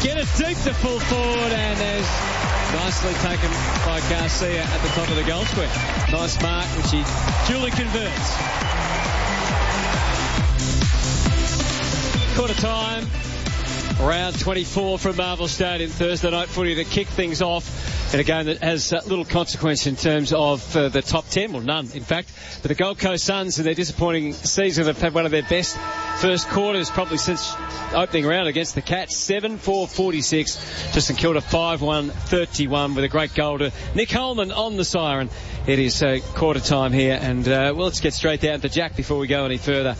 get it deep to full forward, and there's nicely taken by Garcia at the top of the goal square. Nice mark, which he duly converts. Quarter time, round 24 from Marvel Stadium, Thursday night footy to kick things off in a game that has little consequence in terms of the top 10, well none in fact, but the Gold Coast Suns in their disappointing season have had one of their best first quarters probably since opening round against the Cats. 7-4-46 to St Kilda 5-1-31 with a great goal to Nick Holman on the siren. It is quarter time here, and well, let's get straight down to Jack before we go any further.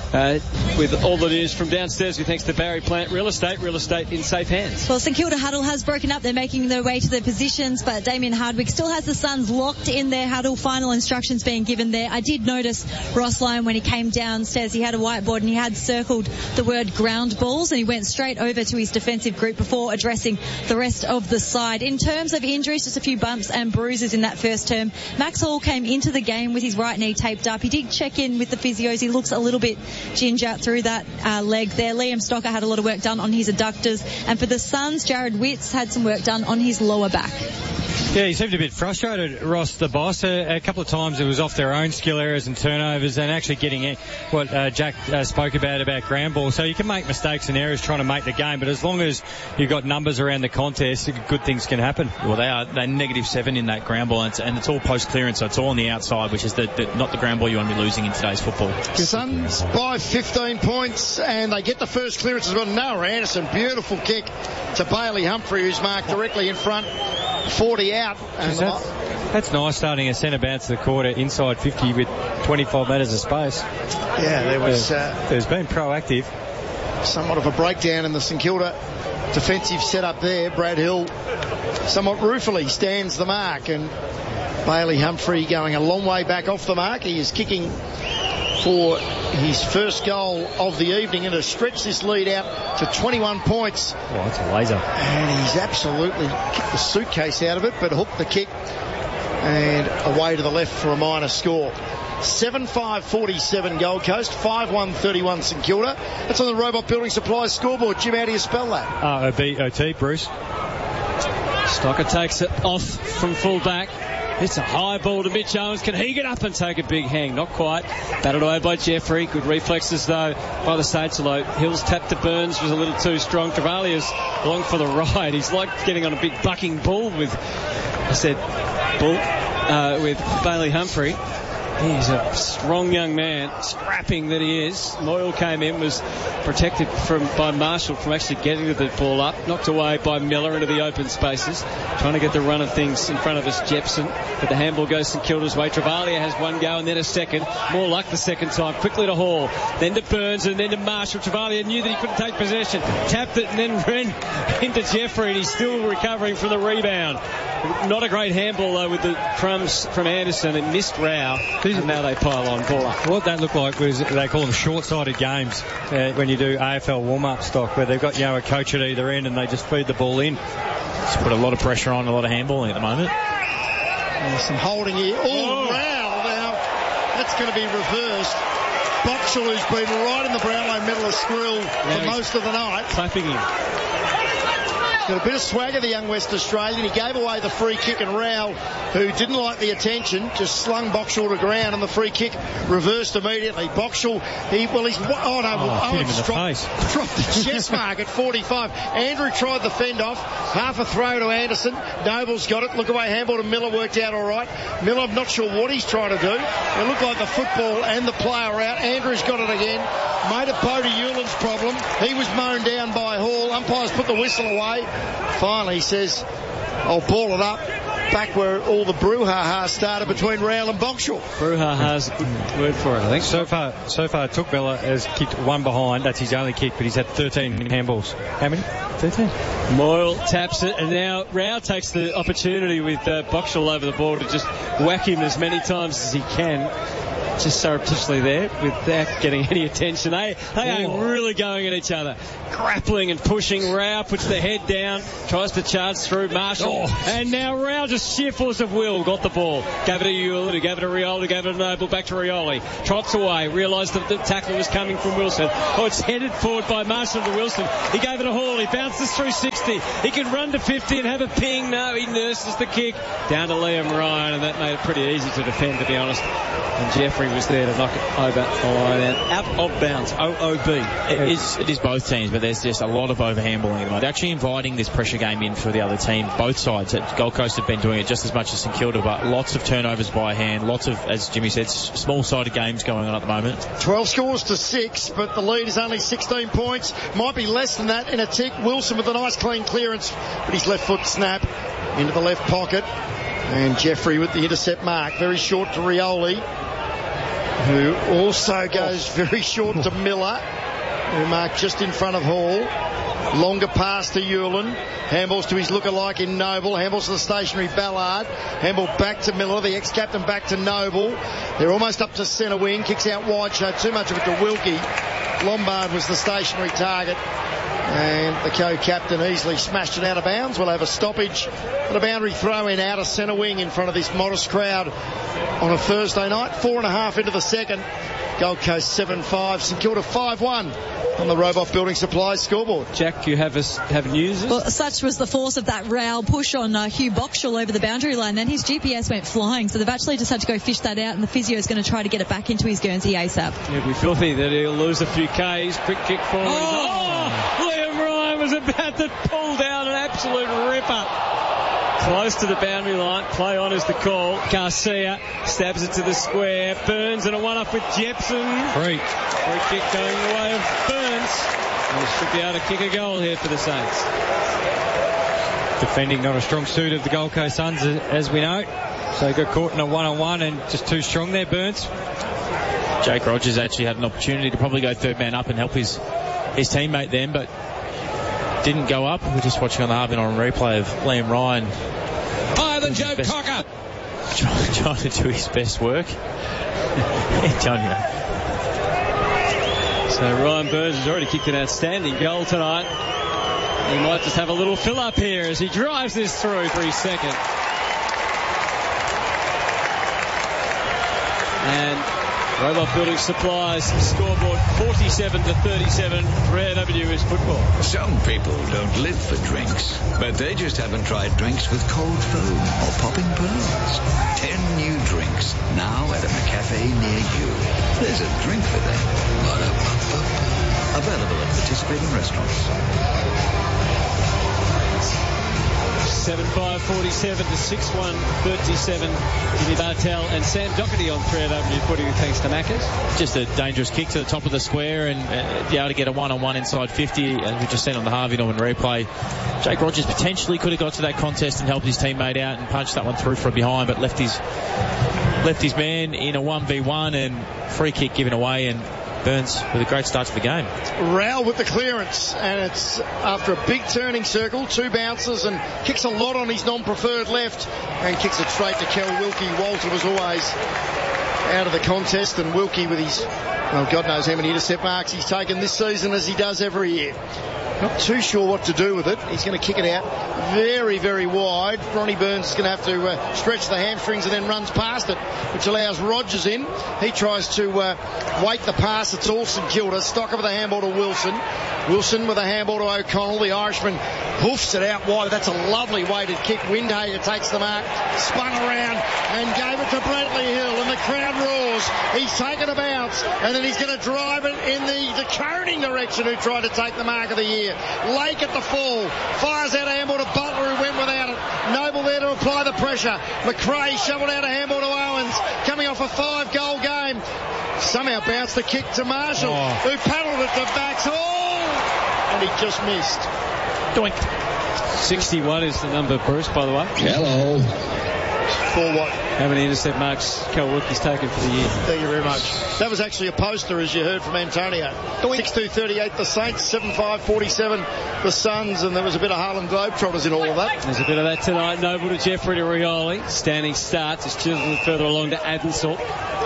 With all the news from downstairs, with thanks to Barry Plant Real Estate in safe hands. Well, St Kilda huddle has broken up. They're making their way to their positions, but Damien Hardwick still has the Suns locked in their huddle. Final instructions being given there. I did notice Ross Lyon when he came downstairs, he had a whiteboard and he had circled the word ground balls, and he went straight over to his defensive group before addressing the rest of the side. In terms of injuries, just a few bumps and bruises in that first term. Max Hall came into the game with his right knee taped up. He did check in with the physios. He looks a little bit ginger through that leg there. Liam Stocker had a lot of work done on his adductors, and for the Suns, Jared Witts had some work done on his lower back. Yeah, he seemed a bit frustrated, Ross, the boss. A couple of times it was off their own skill errors and turnovers, and actually getting what Jack spoke about ground ball. So you can make mistakes and errors trying to make the game, but as long as you've got numbers around the contest, good things can happen. Well, they're -7 in that ground ball, and it's all post clearance, so it's all on the outside, which is not the ground ball you want to be losing in today's football. Suns by 15 points, and they get the first clearance as well. Noah Anderson, beautiful kick to Bailey Humphrey, who's marked directly in front, 40 out. And that's nice, starting a centre bounce to the quarter inside 50 with 25 metres of space. Yeah, there's been proactive. Somewhat of a breakdown in the St Kilda defensive setup there. Brad Hill somewhat ruefully stands the mark, and Bailey Humphrey going a long way back off the mark. He is kicking for his first goal of the evening and to stretch this lead out to 21 points. Oh, that's a laser. And he's absolutely kicked the suitcase out of it, but hooked the kick and away to the left for a minor score. 7-5-47 Gold Coast, 5-1-31 St Kilda. That's on the Robot Building Supplies scoreboard. Jim, how do you spell that? R-O-B-O-T, Bruce. Stocker takes it off from full back. It's a high ball to Mitch Owens. Can he get up and take a big hang? Not quite. Batted away by Jeffrey. Good reflexes, though, by the Saints. Although Hill's tap to Burns was a little too strong. Travalia's along for the ride. He's like getting on a big bucking bull with Bailey Humphrey. He's a strong young man, scrapping that he is. Moyle came in, was protected by Marshall from actually getting the ball up, knocked away by Miller into the open spaces, trying to get the run of things in front of us, Jepson. But the handball goes St Kilda's way. Travalia has one go and then a second. More luck the second time. Quickly to Hall, then to Burns and then to Marshall. Travalia knew that he couldn't take possession, tapped it and then ran into Jeffrey, and he's still recovering from the rebound. Not a great handball, though, with the crumbs from Anderson. It missed Rao, and now they pile on. Ball up. What that looked like was, they call them short-sided games when you do AFL warm-up stock, where they've got a coach at either end and they just feed the ball in. It's put a lot of pressure on, a lot of handballing at the moment. There's some holding here. Rao now. That's going to be reversed. Boxall, who's been right in the Brownlow medalist grill for most of the night. Clapping him. Got a bit of swagger, the young West Australian. He gave away the free kick, and Rao, who didn't like the attention, just slung Boxall to ground, and the free kick reversed immediately. Boxall, hit him in the face. Dropped the chest mark at 45. Andrew tried the fend off. Half a throw to Anderson. Noble's got it. Look away handball to Miller, worked out all right. Miller, I'm not sure what he's trying to do. It looked like the football and the player out. Andrew's got it again. Made it Bodie Hewland's problem. He was mown down by Hall. Umpires put the whistle away. Finally, he says, I'll ball it up back where all the brouhaha started between Rowell and Boxall. Brouhaha's a good word for it, I think. So far, Took Miller has kicked one behind. That's his only kick, but he's had 13 handballs. How many? 13. Moyle taps it, and now Rao takes the opportunity with Boxall over the ball to just whack him as many times as he can. just surreptitiously there without getting any attention. They are really going at each other, grappling and pushing. Rao puts the head down, tries to charge through Marshall, and now Rao just sheer force of will got the ball. Gave it to Ewell, who gave it to Rioli, gave it to Noble, back to Rioli. Trots away, realised that the tackle was coming from Wilson. It's headed forward by Marshall to Wilson. He gave it a haul, he bounces through 60. He can run to 50 and have a ping. No, he nurses the kick down to Liam Ryan, and that made it pretty easy to defend, to be honest. And Jeffrey was there to knock it over the line out of bounds. OOB. It is both teams, but there's just a lot of overhandballing at the moment. They're actually inviting this pressure game in for the other team. Both sides. Gold Coast have been doing it just as much as St Kilda, but lots of turnovers by hand, lots of, as Jimmy said, small-sided games going on at the moment. 12 scores to 6, but the lead is only 16 points. Might be less than that in a tick. Wilson with a nice clean clearance, but his left foot snap into the left pocket. And Jeffrey with the intercept mark. Very short to Rioli, who also goes very short to Miller, who marked just in front of Hall. Longer pass to Hewlin. Handballs to his lookalike in Noble. Handballs to the stationary Ballard. Handball back to Miller, the ex-captain, back to Noble. They're almost up to centre wing. Kicks out wide, showed too much of it to Wilkie. Lombard was the stationary target. And the co-captain easily smashed it out of bounds. We'll have a stoppage and a boundary throw in out of centre wing in front of this modest crowd on a Thursday night. 4.5 into the second. Gold Coast 7-5. St Kilda 5-1 on the Robot Building Supplies scoreboard. Jack, you have news? Well, such was the force of that Rao push on Hugh Boxall over the boundary line. Then his GPS went flying, so they've actually just had to go fish that out, and the physio is going to try to get it back into his Guernsey ASAP. It'll be filthy that he'll lose a few Ks. Quick kick forward. Liam Ryan was about to pull down an absolute ripper. Close to the boundary line. Play on is the call. Garcia stabs it to the square. Burns and a one-up with Jepson. Free kick going the way of Burns. He should be able to kick a goal here for the Saints. Defending not a strong suit of the Gold Coast Suns, as we know. So he got caught in a one-on-one and just too strong there, Burns. Jake Rogers actually had an opportunity to probably go third man up and help his teammate then, but didn't go up. We're just watching on the Harvey on replay of Liam Ryan. Higher than Joe Cocker. Trying to do his best work. Telling you. So Ryan Burns has already kicked an outstanding goal tonight. He might just have a little fill up here as he drives this through for his second. And Robot Building Supplies scoreboard 47-37. Rare W is football. Some people don't live for drinks, but they just haven't tried drinks with cold foam or popping pearls. 10 new drinks now at a McCafe near you. There's a drink for them. Available at participating restaurants. 7-5-47 to 6-1-37. Jimmy Bartell and Sam Doherty on 3AW footy thanks to Maccas. Just a dangerous kick to the top of the square and be able to get a one-on-one inside 50, as we just seen on the Harvey Norman replay. Jake Rogers potentially could have got to that contest and helped his teammate out and punched that one through from behind, but left his man in a 1v1 and free kick given away, and Burns with a great start to the game. Rao with the clearance, and it's after a big turning circle, 2 bounces, and kicks a lot on his non-preferred left and kicks it straight to Kel Wilkie. Walter was always out of the contest, and Wilkie with his, well, God knows how many intercept marks he's taken this season, as he does every year. Not too sure what to do with it. He's going to kick it out very, very wide. Ronnie Burns is going to have to stretch the hamstrings and then runs past it, which allows Rogers in. He tries to wait the pass. It's all St Kilda. Stocker with a handball to Wilson. Wilson with a handball to O'Connell. The Irishman hoofs it out wide. That's a lovely weighted kick. Windhager takes the mark, spun around and gave it to Bradley Hill, and the crowd roars. He's taken a bounce, and then he's going to drive it in the Coning direction, who tried to take the mark of the year. Lake at the full, fires out a handball to Butler, who went without it. Noble there to apply the pressure. McRae shoveled out a handball to Owens, coming off a 5-goal game. Somehow bounced the kick to Marshall, who paddled it to backs all, and he just missed. Doink. 61 is the number, Bruce, by the way. Hello. For what? How many intercept marks Kel Wilkie's taken for the year? Thank you very much. That was actually a poster, as you heard from Antonio. 6-2-38 the Saints, 7-5-47 the Suns, and there was a bit of Harlem Globetrotters in all of that. There's a bit of that tonight. Noble to Jeffrey to Rioli. Standing start, just a little further along to Adensall.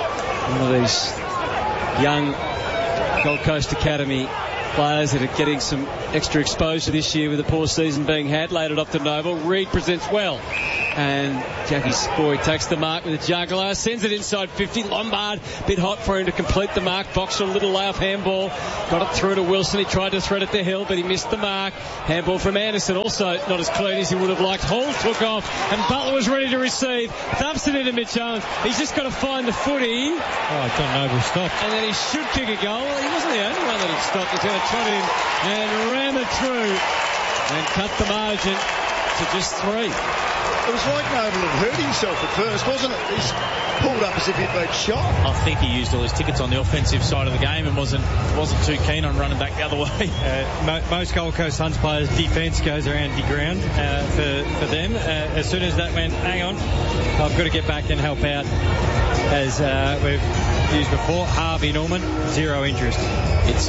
One of these young Gold Coast Academy players that are getting some extra exposure this year with the poor season being had. Laid it off to Noble. Reid presents well. And Jackie Boyd takes the mark with a juggler. Sends it inside 50. Lombard, bit hot for him to complete the mark. Boxer, a little layoff handball. Got it through to Wilson. He tried to thread it to Hill, but he missed the mark. Handball from Anderson, also not as clean as he would have liked. Hall took off, and Butler was ready to receive. Thumps it into Mitch Owens. He's just got to find the footy. Oh, John Noble stopped. And then he should kick a goal. He wasn't the only one that had stopped. He's going to trot it in and ram it through and cut the margin to just 3. It was like Noble had hurt himself at first, wasn't it? He's pulled up as if he'd been shot. I think he used all his tickets on the offensive side of the game and wasn't too keen on running back the other way. Most Gold Coast Suns players' defence goes around the ground for them. As soon as that went, hang on, I've got to get back and help out. As we've used before, Harvey Norman, 0 interest. It's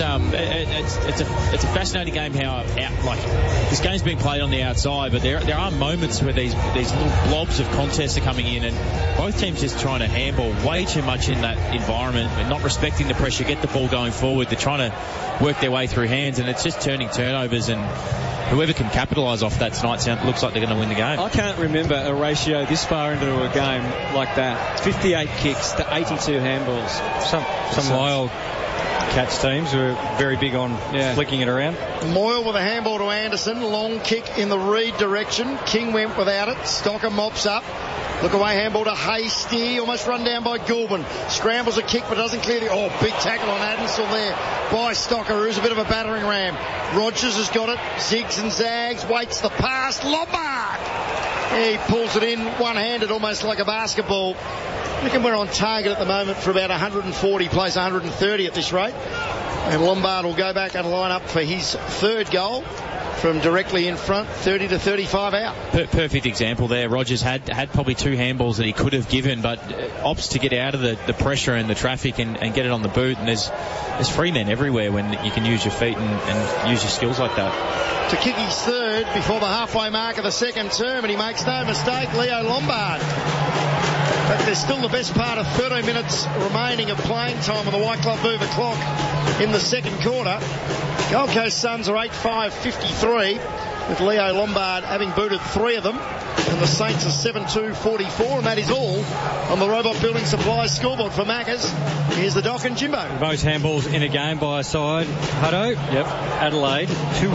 a fascinating game how this game's being played on the outside, but there are moments where these little blobs of contests are coming in, and both teams just trying to handball way too much in that environment and not respecting the pressure, get the ball going forward. They're trying to work their way through hands, and it's just turning turnovers, and whoever can capitalise off that tonight looks like they're going to win the game. I can't remember a ratio this far into a game like that. 58 kicks to 82 handballs. Some wild Cats teams were very big on flicking it around. Moyle with a handball to Anderson. Long kick in the Reid direction. King went without it. Stocker mops up. Look away, handball to Hasty. Almost run down by Goulburn. Scrambles a kick but doesn't clear the... Oh, big tackle on Adensel there by Stocker, who's a bit of a battering ram. Rogers has got it. Zigs and zags. Waits the pass. Lombard! He pulls it in one-handed, almost like a basketball. I reckon we're on target at the moment for about 140, plays 130 at this rate. And Lombard will go back and line up for his 3rd goal from directly in front, 30 to 35 out. Perfect example there. Rogers had probably 2 handballs that he could have given, but opts to get out of the pressure and the traffic and get it on the boot. And there's free men everywhere when you can use your feet and use your skills like that. To kick his 3rd before the halfway mark of the 2nd term, and he makes no mistake, Leo Lombard. But there's still the best part of 13 minutes remaining of playing time on the White Club Mover clock in the 2nd quarter. Gold Coast Suns are 8-5-53, with Leo Lombard having booted 3 of them. And the Saints are 7-2-44, and that is all on the Robot Building Supplies scoreboard for Maccas. Here's the Doc and Jimbo. Most handballs in a game by a side. Hutto? Yep. Adelaide,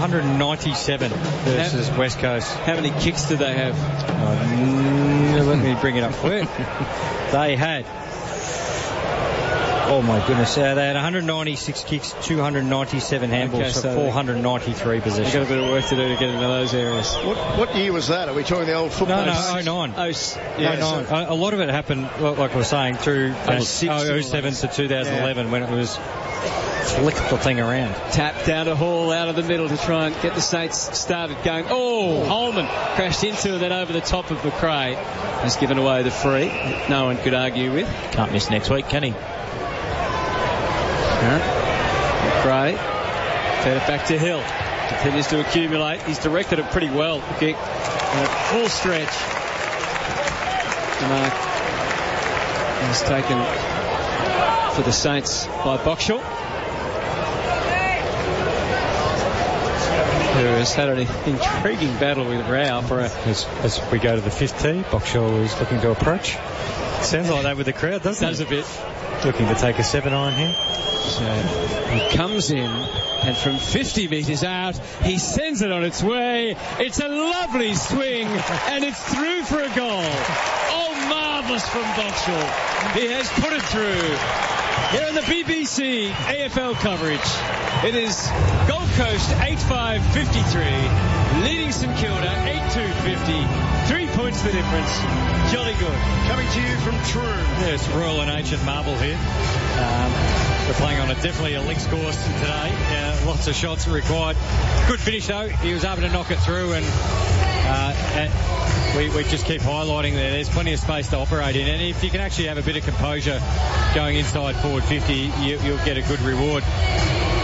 297 versus West Coast. How many kicks do they have? Let me bring it up for you. They had... Oh my goodness, they had 196 kicks, 297 handballs for 493 possessions. You've got a bit of work to do to get into those areas. What year was that? Are we talking the old football? No, 09. 09. A lot of it happened, like I was saying, through 07 to 2011 when it was flick the thing around. Tap down to Hall out of the middle to try and get the Saints started going. Oh, Holman crashed into it, then over the top of McRae. Has given away the free. No one could argue with. Can't miss next week, can he? McRae fed it back to Hill. Continues to accumulate. He's directed it pretty well. The kick and a full stretch. The mark is taken for the Saints by Boxall, who has had an intriguing battle with Rao for as we go to the 5th tee. Boxall is looking to approach. Sounds like that with the crowd, doesn't it? Does a bit. Looking to take a 7-iron here. So he comes in, and from 50 metres out, he sends it on its way. It's a lovely swing, and it's through for a goal. Oh, marvellous from Boxall. He has put it through. Here on the BBC AFL coverage, it is Gold Coast 8-5-53, leading St Kilda 8-2-50. 3 points the difference. Jolly good. Coming to you from Troon. Yes, Royal and Ancient Marble here. We're playing on definitely a links course today. Lots of shots required. Good finish though. He was able to knock it through, and we just keep highlighting there. There's plenty of space to operate in, and if you can actually have a bit of composure going inside forward 50, you'll get a good reward.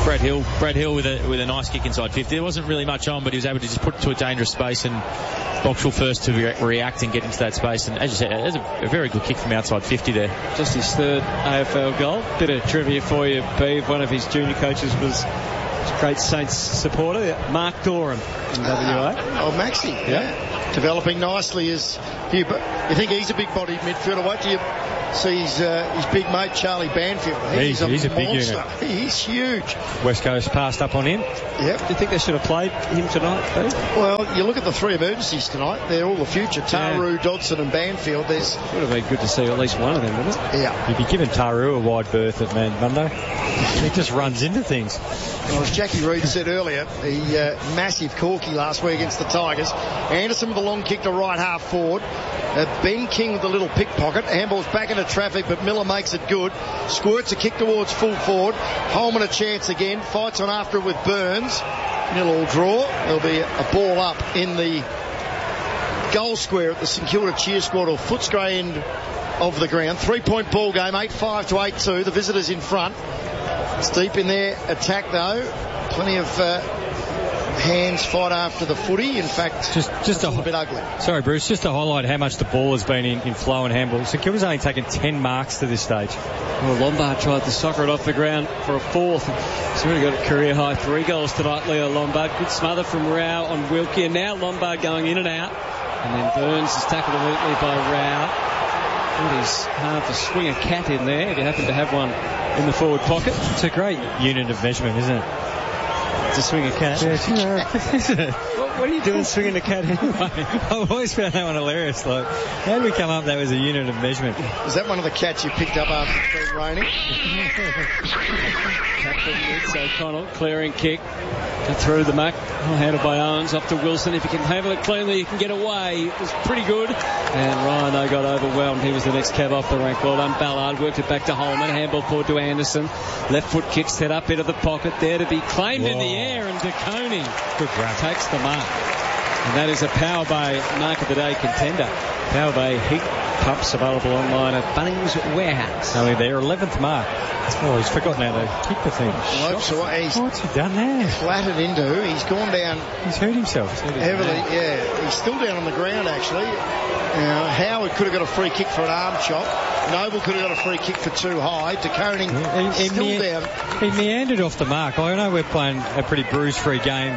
Brad Hill with a nice kick inside 50. There wasn't really much on, but he was able to just put it to a dangerous space, and Boxall first to react and get into that space. And as you said, there's a very good kick from outside 50 there. Just his third AFL goal. Bit of trivia for you, Beav. One of his junior coaches was a great Saints supporter, Mark Doran in WA. Oh, Maxie. Yeah. Developing nicely as you think he's a big bodied midfielder. Wait till you see his big mate Charlie Banfield. He's a big unit. He's huge. West Coast passed up on him. Yep. Do you think they should have played him tonight, Beav? Well, you look at the three emergencies tonight. They're all the future. Taru, Dodson and Banfield. Would have been good to see at least one of them, wouldn't it? Yeah. You'd be giving Taru a wide berth at Monday. He just runs into things. Well, as Jackie Reid said earlier, the massive corky last week against the Tigers. Anderson with a long kick to right half forward. Ben King with a little pickpocket. Handball's back into traffic, but Miller makes it good. Squirts a kick towards full forward. Holman a chance again. Fights on after it with Burns. 0-all draw. There'll be a ball up in the goal square at the St Kilda cheer squad, or Footscray end of the ground. 3-point ball game, 8-5 to 8-2. The visitors in front. It's deep in their attack though. Plenty of hands fight after the footy. In fact, just a bit ugly. Sorry, Bruce, just to highlight how much the ball has been in flow and handball. St Kilda's only taken 10 marks to this stage. Well, Lombard tried to soccer it off the ground for a fourth. He's already got a career high 3 goals tonight, Leo Lombard. Good smother from Rao on Wilkie, and now Lombard going in and out. And then Burns is tackled immediately by Rao. It is hard to swing a cat in there if you happen to have one in the forward pocket. It's a great unit of measurement, isn't it? To swing a cat. What are you doing swinging a cat anyway? I've always found that one hilarious. Like, how did we come up that was a unit of measurement? Was that one of the cats you picked up after it's been raining? O'Connell, clearing kick through the muck, handled by Owens, up to Wilson. If he can handle it cleanly, he can get away. It was pretty good. And Ryan, though, got overwhelmed. He was the next cab off the rank. Well done, Ballard. Worked it back to Holman. Handball forward to Anderson. Left foot kick set up into the pocket there to be claimed in the air. And DeConing good grab. Takes the mark. And that is a Power Bay Mark of the Day contender. Power Bay heat pumps available online at Bunnings Warehouse. Only their 11th mark. Oh, he's forgotten how to kick the thing. What's he done there? Flattered into. He's gone down. He's hurt himself. Heavily, yeah. He's still down on the ground, actually. Howard could have got a free kick for an arm chop. Noble could have got a free kick for too high. DeConing still down. He meandered off the mark. I know we're playing a pretty bruise-free game.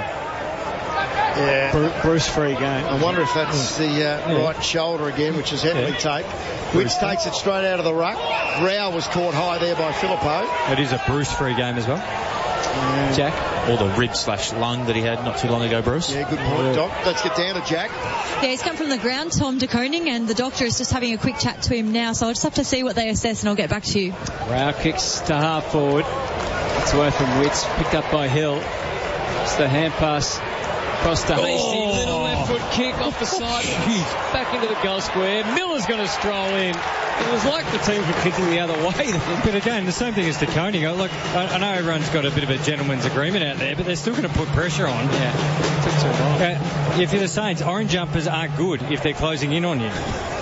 Yeah. Bruce-free game. I wonder if that's the right shoulder again, which is heavily taped. Which takes it straight out of the ruck. Rao was caught high there by Filippo. It is a Bruce-free game as well. Jack? Or the rib/lung that he had not too long ago, Bruce. Yeah, good point, Doc. Let's get down to Jack. Yeah, he's come from the ground, Tom DeConing, and the doctor is just having a quick chat to him now, so I'll just have to see what they assess and I'll get back to you. Rao kicks to half forward. It's away from Witts, picked up by Hill. It's the hand pass across to Hasty. Little left foot kick off the side. Back into the goal square. Miller's going to stroll in. It was like the team were kicking the other way. But again, the same thing as DeConing. Look, I know everyone's got a bit of a gentleman's agreement out there, but they're still going to put pressure on. Yeah. Took too long. If you're the Saints, orange jumpers are good if they're closing in on you.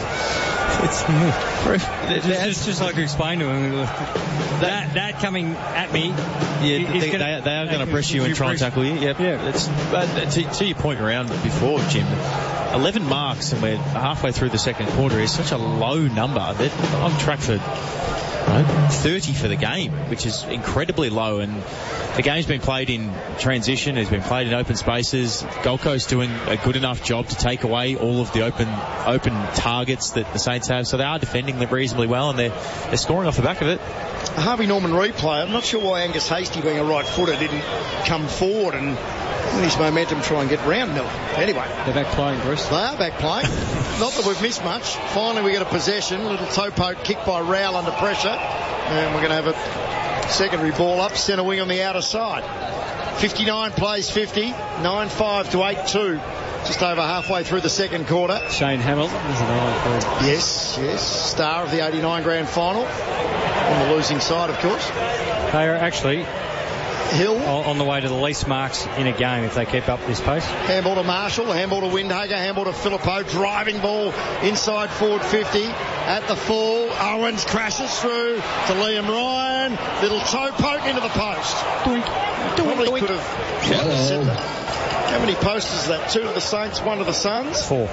It's just like I explained to him. That coming at me. Yeah, they are going to press you and try and tackle you. Yep. Yeah. To your point around before, Jim, 11 marks and we're halfway through the second quarter is such a low number. They're on track for 30 for the game, which is incredibly low. And the game's been played in transition. It's been played in open spaces. Gold Coast doing a good enough job to take away all of the open targets that the Saints have. So they are defending them reasonably well, and they're scoring off the back of it. A Harvey Norman replay. I'm not sure why Angus Hasty, being a right footer, didn't come forward and his momentum try and get round Miller. Anyway. They're back playing, Bruce. They are back playing. Not that we've missed much. Finally we get a possession. A little toe poke kick by Rowell under pressure. And we're going to have a secondary ball up. Centre wing on the outer side. 59 plays 50. 9-5 to 8-2. Just over halfway through the second quarter. Shane Hamilton is an eye. Yes. Star of the 89 grand final. On the losing side, of course. They are actually Hill. On the way to the least marks in a game if they keep up this pace. Handball to Marshall, handball to Windhager, handball to Phillippo, driving ball inside forward 50. At the full, Owens crashes through to Liam Ryan. Little toe poke into the post. Probably could have said that. How many posts is that? 2 to the Saints, 1 to the Suns? 4.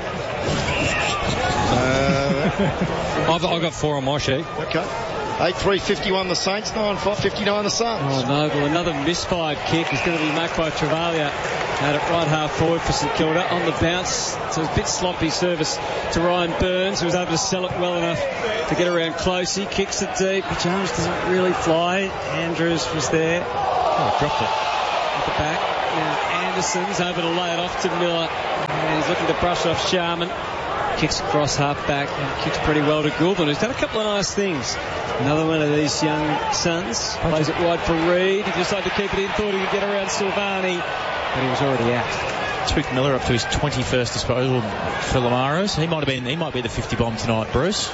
I've got 4 on my sheet. Okay. 8-3-51 the Saints, 9-5-59 the Suns. Oh, Noble, another misfired kick is going to be marked by Travalia out at right half forward for St Kilda. On the bounce, so a bit sloppy service to Ryan Burns, who was able to sell it well enough to get around close. He kicks it deep, but Jones doesn't really fly. Andrews was there. Oh, dropped it. At the back. Now Anderson's over to lay it off to Miller. And he's looking to brush off Sharman. Kicks across half back and kicks pretty well to Goulburn, who's done a couple of nice things. Another one of these young Suns. Plays it wide for Reid. He decided to keep it in, thought he could get around Silvani, but he was already out. Took Miller up to his 21st disposal for Lamaros. He might be the 50 bomb tonight, Bruce.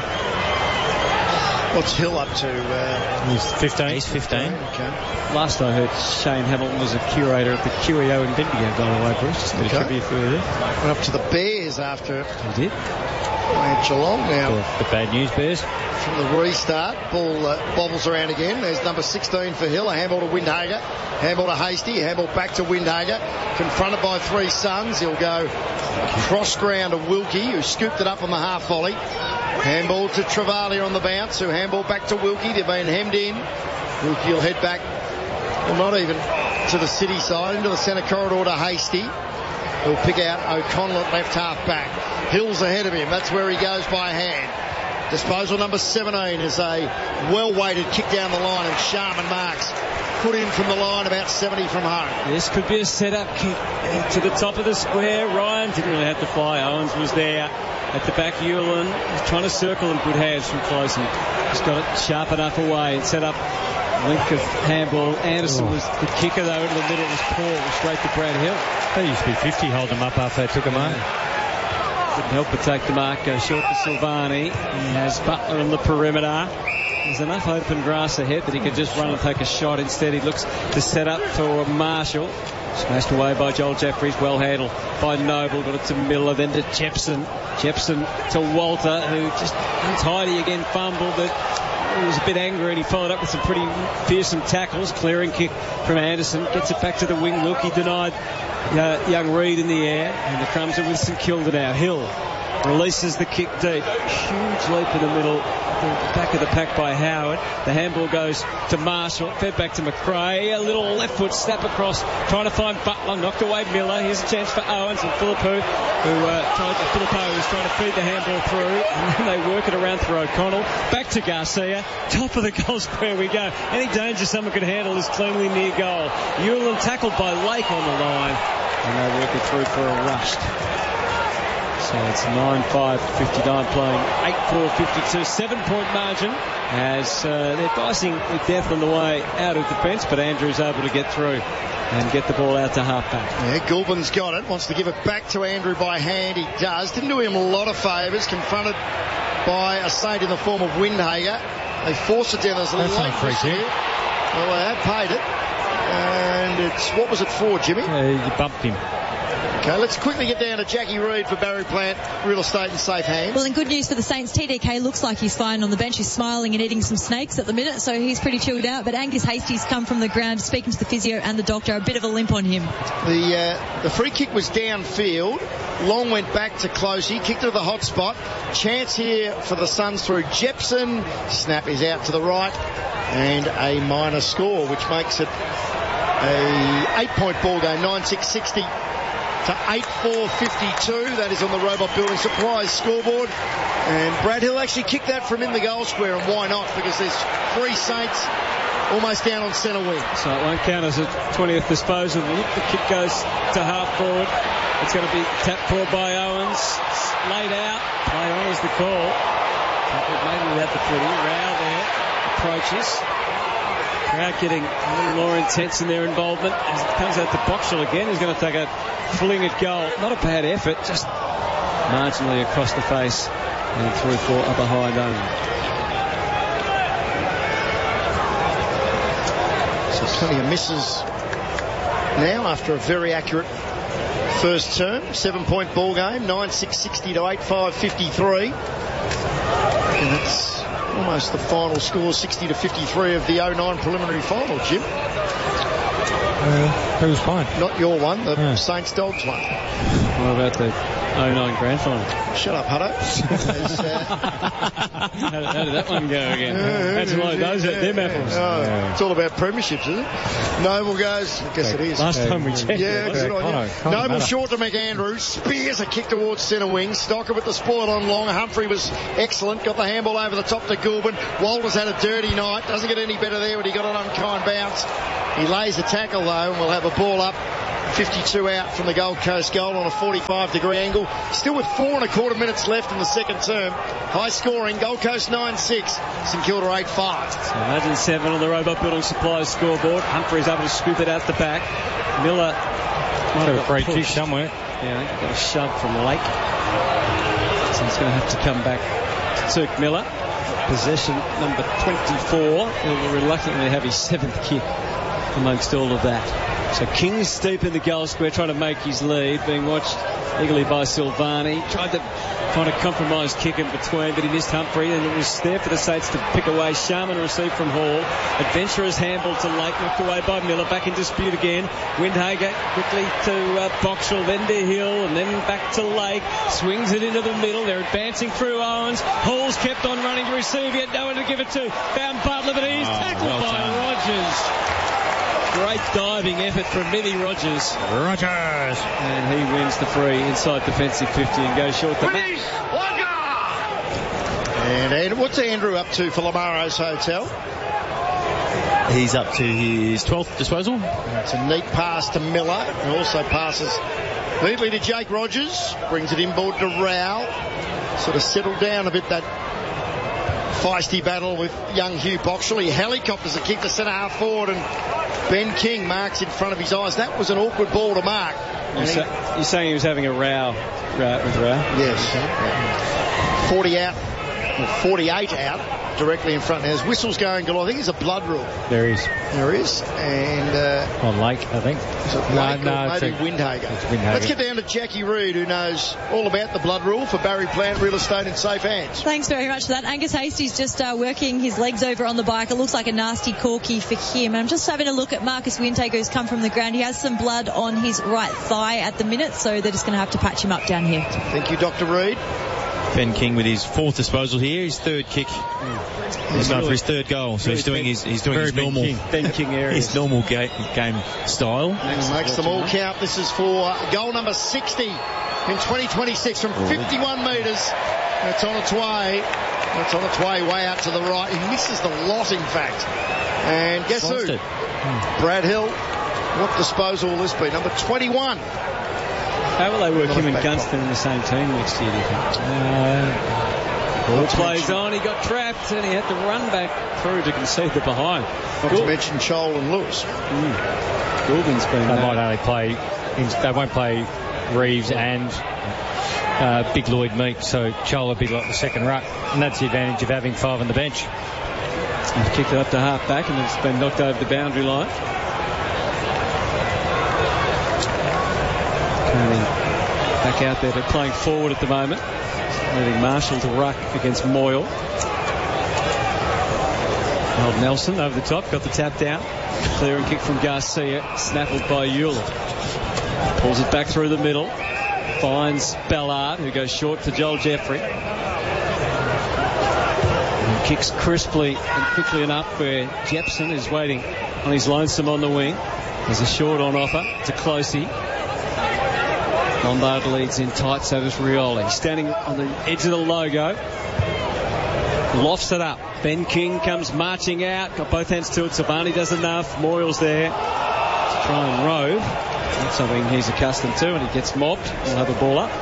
What's Hill up to? He's 15. He's 15. Okay. Last I heard, Shane Hamilton was a curator at the QEO in Bendigo, by the way, Bruce. Just a bit of trivia for you there. Went up to the Bears after He did. Geelong now. The bad news Bears. From the restart, ball bobbles around again. There's number 16 for Hill. A handball to Windhager. Handball to Hasty. Handball back to Windhager. Confronted by 3 Suns. He'll go cross ground to Wilkie, who scooped it up on the half volley. Handball to Travalia on the bounce, who handball back to Wilkie. They've been hemmed in. Wilkie will head back, well, not even to the city side, into the centre corridor to Hasty. He'll pick out O'Connell at left half back. Hill's ahead of him. That's where he goes by hand. Disposal number 17 is a well-weighted kick down the line, and Sharman marks. Put in from the line about 70 from home. This could be a set-up kick to the top of the square. Ryan didn't really have to fly. Owens was there. At the back, Ewan was trying to circle him. Good hands from Closey. He's got it sharp enough away and set up link of handball. Anderson was the kicker, though, into the middle. It was poor. Straight to Brad Hill. They used to be 50, hold them up after they took him out. Couldn't help but take the mark. Go short to Silvani. He has Butler on the perimeter. There's enough open grass ahead that he could just run and take a shot. Instead, he looks to set up for Marshall. Smashed away by Joel Jeffries, well handled by Noble. Got it to Miller, then to Jepson. Jepson to Walter, who just untidy again, fumbled, but he was a bit angry and he followed up with some pretty fearsome tackles. Clearing kick from Anderson, gets it back to the wing. Wilkie denied young Reid in the air, and the crumbs are with St Kilda now. Hill releases the kick deep. Huge leap in the middle. The back of the pack by Howard. The handball goes to Marshall. Fed back to McRae. A little left foot snap across. Trying to find Butler. Knocked away Miller. Here's a chance for Owens and Phillippo, who's trying to feed the handball through. And then they work it around for O'Connell. Back to Garcia. Top of the goal square we go. Any danger someone could handle is cleanly near goal. Ewell tackled by Lake on the line. And they work it through for a rushed. So it's 9-5-59 playing 8-4-52, 7-point margin as they're dicing with death on the way out of defence, but Andrew's able to get through and get the ball out to half-back. Yeah, Goulburn's got it, wants to give it back to Andrew by hand. He does. Didn't do him a lot of favours. Confronted by a Saint in the form of Windhager. They force it down. There's a late free kick. Well, they have paid it. And it's, what was it for, Jimmy? You bumped him. Okay, let's quickly get down to Jackie Reid for Barry Plant Real Estate in safe hands. Well, and good news for the Saints. TDK looks like he's fine on the bench. He's smiling and eating some snakes at the minute, so he's pretty chilled out. But Angus Hastie's come from the ground, speaking to the physio and the doctor. A bit of a limp on him. The free kick was downfield. Long went back to Closey. Kicked to the hot spot. Chance here for the Suns through Jepson. Snap is out to the right. And a minor score, which makes it a 8-point ball game. 9-6-60. To 8-4-52. That is on the Robot Building Supplies scoreboard. And Brad Hill actually kicked that from in the goal square, and why not? Because there's 3 Saints almost down on centre wing. So it won't count as a 20th disposal. The kick goes to half forward. It's going to be tapped forward by Owens. It's laid out. Play on is the call. Maybe without the footy. Rao there approaches. Crowd getting a little more intense in their involvement as it comes out to Boxall again. He's going to take a fling at goal. Not a bad effort, just marginally across the face and through for a behind only. So plenty of misses now after a very accurate first term. 7-point ball game, 9-6-60 to 8-5-53. And that's almost the final score, 60 to 53 of the 09 preliminary final, Jim. Who was playing? Not your one, the Saints Dogs one. What about the 09 grand final? Shut up, Hutto. How did that one go again? That's like those at them apples. It's all about premierships, isn't it? Noble goes, I guess it is. Last time we checked. Yeah, good on you. Noble short to McAndrew. Spears a kick towards centre wing. Stocker with the spoil on long. Humphrey was excellent. Got the handball over the top to Goulburn. Walters had a dirty night. Doesn't get any better there when he got an unkind bounce. He lays a tackle though, and we'll have a ball up. 52 out from the Gold Coast goal on a 45-degree angle. Still with 4 1/4 minutes left in the second term. High scoring. Gold Coast 9-6. St Kilda 8-5. So 107 on the Robot Building Supplies scoreboard. Humphrey's able to scoop it out the back. Miller might have a free kick somewhere. Yeah, got a shove from Lake. So he's going to have to come back to Turk Miller. Possession number 24. He'll reluctantly have his 7th kick amongst all of that. So King's deep in the goal square trying to make his lead, being watched eagerly by Silvani. Tried to find a compromised kick in between, but he missed Humphrey, and it was there for the Saints to pick away. Sharman received from Hall. Adventurous handball to Lake, knocked away by Miller. Back in dispute again. Windhager quickly to Boxall, then to Hill, and then back to Lake. Swings it into the middle. They're advancing through Owens. Hall's kept on running to receive. He had no one to give it to. Found Butler, but he's tackled by Rogers. Great diving effort from Millie Rogers. And he wins the free inside defensive 50 and goes short to Matt. And what's Andrew up to for Lamaro's Hotel? He's up to his 12th disposal. It's a neat pass to Miller, and also passes neatly to Jake Rogers. Brings it inboard to Rowell. Sort of settled down a bit, that feisty battle with young Hugh Boxall. He helicopters a kick to centre half forward, and Ben King marks in front of his eyes. That was an awkward ball to mark. You're saying he was having a row with Rowell? Yes. 40 out, or 48 out, directly in front. Now, there's whistles going galore. I think there's a blood rule. There is. There is. And on Lake, I think. Is it Lake or maybe Windhager? Let's get down to Jackie Reid, who knows all about the blood rule for Barry Plant Real Estate in safe hands. Thanks very much for that. Angus Hastie's just working his legs over on the bike. It looks like a nasty corky for him. I'm just having a look at Marcus Windhager, who's come from the ground. He has some blood on his right thigh at the minute, so they're just going to have to patch him up down here. Thank you, Dr. Reid. Ben King with his 4th disposal here, his 3rd kick. He's going for his 3rd goal, so he's doing his normal Ben King areas. His normal game style. And makes them all count. This is for goal number 60 in 2026 from 51 metres. It's on its way. It's on its way out to the right. He misses the lot, in fact. And guess who? Brad Hill. What disposal will this be? Number 21. How will they work him and Gunston in the same team next year, do you think? Ball plays on, he got trapped and he had to run back through to concede the behind. Not to mention Chol and Lewis. Goulburn's been... They might only play... They won't play Reeves and Big Lloyd Meek, so Chol will be like the second ruck, and that's the advantage of having 5 on the bench. He's kicked it up to half back and it's been knocked over the boundary line. Back out there, they're playing forward at the moment. Moving Marshall to ruck against Moyle. Old Nelson over the top, got the tap down. Clearing kick from Garcia, snaffled by Euler. Pulls it back through the middle. Finds Ballard, who goes short to Joel Jeffrey. And kicks crisply and quickly enough where Jepson is waiting on his lonesome on the wing. There's a short on offer to Closey. Lombard leads in tight, so does Rioli. Standing on the edge of the logo. Lofts it up. Ben King comes marching out. Got both hands to it. Silvani does enough. Moyle's there to try and rove. That's something he's accustomed to, and he gets mobbed. We'll have a ball up.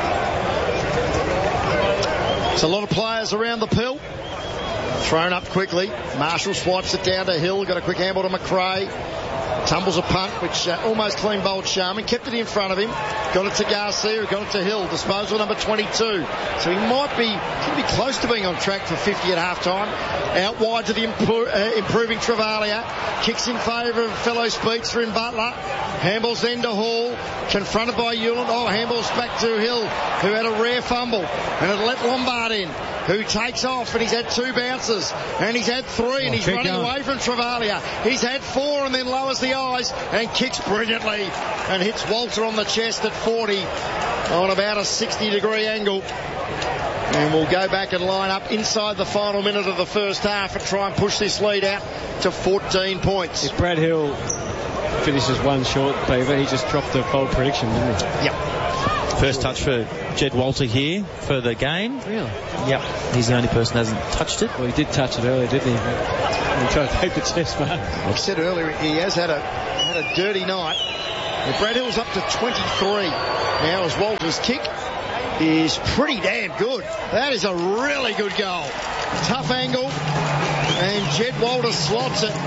There's a lot of players around the pill. Thrown up quickly. Marshall swipes it down to Hill. Got a quick handball to McRae. Tumbles a punt, which almost clean bowled Sharman. Kept it in front of him. Got it to Garcia, who got it to Hill. Disposal number 22. So he might be close to being on track for 50 at half-time. Out wide to the improving Travaglia. Kicks in favour of fellow speedster in Butler. Handballs then to Hall. Confronted by Hewland. Oh, handballs back to Hill, who had a rare fumble. And it let Lombard in, who takes off, and he's had 2 bounces. And he's had 3, and he's running away from Travaglia. He's had 4 and then lowers the eyes and kicks brilliantly and hits Walter on the chest at 40 on about a 60-degree angle. And we'll go back and line up inside the final minute of the first half and try and push this lead out to 14 points. If Brad Hill finishes one short, Beaver, he just dropped the bold prediction, didn't he? Yep. First touch for Jed Walter here for the game. Really? Yep. He's the only person who hasn't touched it. Well, he did touch it earlier, didn't he? He tried to take the chest mark. Like I said earlier, he has had a dirty night. Well, Brad Hill's up to 23 now as Walter's kick is pretty damn good. That is a really good goal. Tough angle, and Jed Walter slots it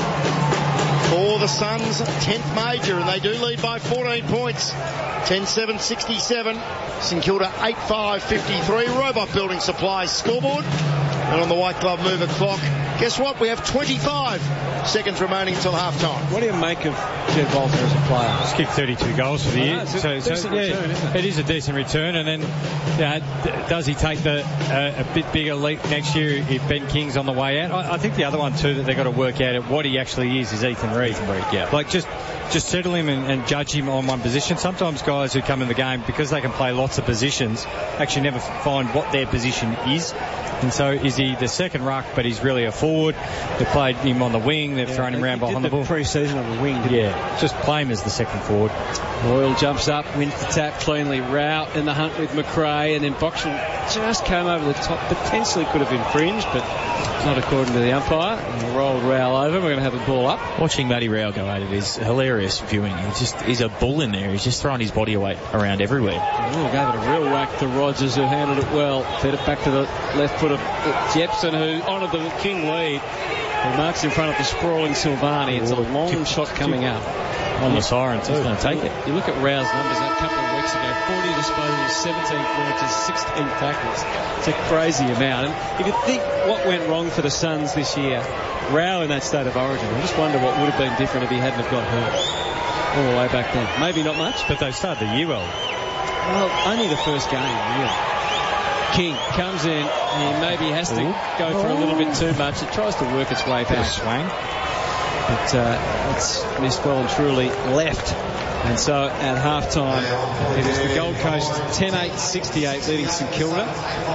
for the Suns' 10th major, and they do lead by 14 points. 10-7-67. St Kilda 8-5-53. Robot Building Supplies scoreboard. And on the white glove mover clock, guess what? We have 25 seconds remaining until half-time. What do you make of Jed Walter as a player? He's kicked 32 goals for the year. It's a decent return, isn't it? It is a decent return. And then, does he take a bit bigger leap next year if Ben King's on the way out? I think the other one too that they've got to work out at what he actually is Ethan Reid. Yeah. Like just settle him and judge him on one position. Sometimes guys who come in the game, because they can play lots of positions, actually never find what their position is. And so is he the second ruck, but he's really a forward? They played him on the wing. They've thrown him around behind the ball. Pre-season on the wing. Just play him as the second forward. Royal jumps up, wins the tap cleanly. Rao in the hunt with McRae, and then Boxall just came over the top. Potentially could have infringed, but not according to the umpire. And rolled Rao over. We're going to have a ball up. Watching Matty Rao go at it is hilarious viewing. He's a bull in there. He's just throwing his body weight around everywhere. Oh, gave it a real whack to Rogers, who handled it well. Fed it back to the left foot of Jepson, who honoured the King lead. He marks in front of the sprawling Silvani. It's a long shot coming up. On the siren, too. He's going to take it. You look at Rao's numbers a couple of weeks ago. 40 disposals, 17 clearances, 16 tackles. It's a crazy amount. And if you think what went wrong for the Suns this year, Rao in that state of origin, I just wonder what would have been different if he hadn't have got hurt all the way back then. Maybe not much. But they started the year well. Well, only the first game, really. King comes in. He maybe has to go for a little bit too much. It tries to work its way back. Swing. But it's missed well and truly left. And so at half-time, it is the Gold Coast 10-8-68 leading St Kilda,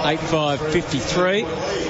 8-5-53.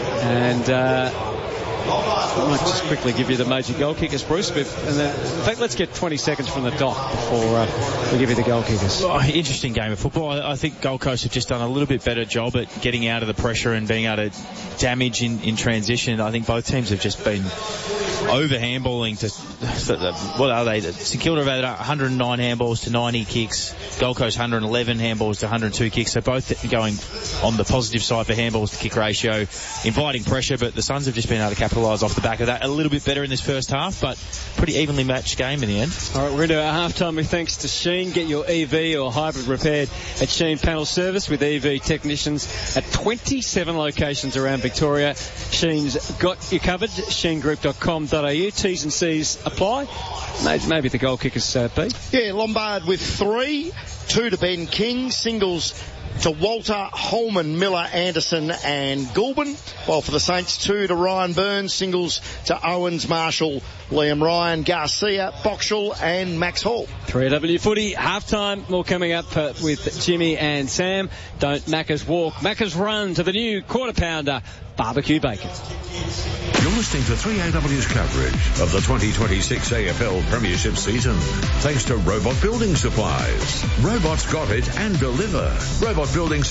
And I might just quickly give you the major goal kickers, Bruce. And then, in fact, let's get 20 seconds from the dock before we give you the goal kickers. Oh, interesting game of football. I think Gold Coast have just done a little bit better job at getting out of the pressure and being able to damage in transition. I think both teams have just been over-handballing what are they? St Kilda have had 109 handballs to 90 kicks. Gold Coast 111 handballs to 102 kicks. So both going on the positive side for handballs to kick ratio, inviting pressure, but the Suns have just been able to capitalise off the back of that. A little bit better in this first half, but pretty evenly matched game in the end. All right, we're into our half-time with thanks to Sheen. Get your EV or hybrid repaired at Sheen Panel Service with EV technicians at 27 locations around Victoria. Sheen's got you covered. SheenGroup.com.au. T's and C's apply. Maybe the goal kickers beat. Yeah, Lombard with 3, 2 to Ben King, singles to Walter, Holman, Miller, Anderson and Goulburn, while for the Saints 2 to Ryan Burns, singles to Owens, Marshall, Liam Ryan, Garcia, Boxall and Max Hall. 3AW Footy, half-time, more coming up with Jimmy and Sam. Don't Macca's walk, Macca's run to the new quarter-pounder, barbecue bacon. You're listening to 3AW's coverage of the 2026 AFL Premiership season. Thanks to Robot Building Supplies. Robots got it and deliver.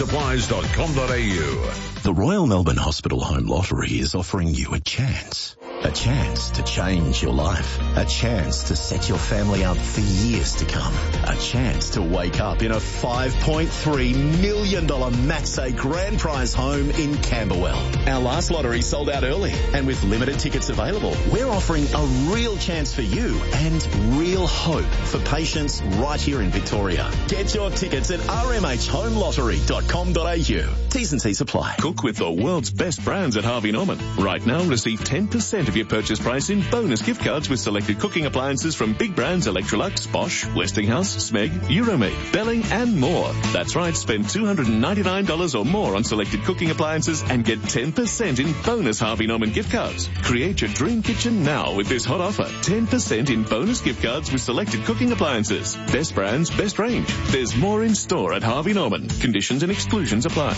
RobotBuildingSupplies.com.au. The Royal Melbourne Hospital Home Lottery is offering you a chance. A chance to change your life. A chance to set your family up for years to come. A chance to wake up in a $5.3 million Max A grand prize home in Camberwell. Our last lottery sold out early, and with limited tickets available, we're offering a real chance for you and real hope for patients right here in Victoria. Get your tickets at rmhhomelottery.com.au. T's and C's apply. Cook with the world's best brands at Harvey Norman. Right now, receive 10% of your purchase price in bonus gift cards with selected cooking appliances from big brands Electrolux, Bosch, Westinghouse, Smeg, Euromead, Belling and more. That's right, spend $299 or more on selected cooking appliances and get 10% in bonus Harvey Norman gift cards. Create your dream kitchen now with this hot offer. 10% in bonus gift cards with selected cooking appliances. Best brands, best range. There's more in store at Harvey Norman. Conditions and exclusions apply.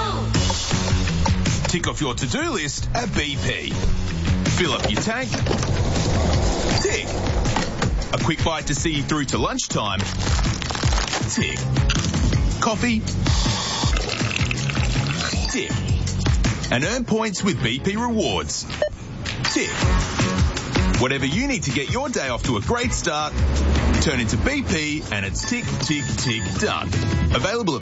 Tick off your to-do list at BP. Fill up your tank. Tick. A quick bite to see you through to lunchtime. Tick. Coffee. Tick. And earn points with BP Rewards. Tick. Whatever you need to get your day off to a great start, turn into BP and it's tick, tick, tick, done. Available at